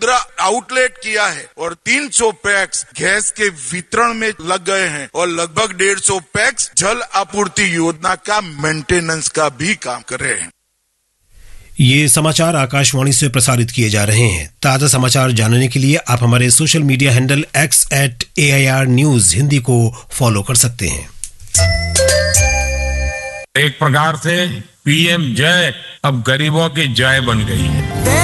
15 outlet किया है और 300 पैक्स गैस के वितरण में लग गए हैं और लगभग 150 पैक्स जल आपूर्ति योजना का मेंटेनेंस का भी काम कर रहे हैं। ये समाचार आकाशवाणी से प्रसारित किए जा रहे हैं। ताजा समाचार जानने के लिए आप हमारे social media handle x@AIR News Hindi को फॉलो कर सकते हैं। एक प्रकार से पीएम जय अब गरीबों की जय बन गई है।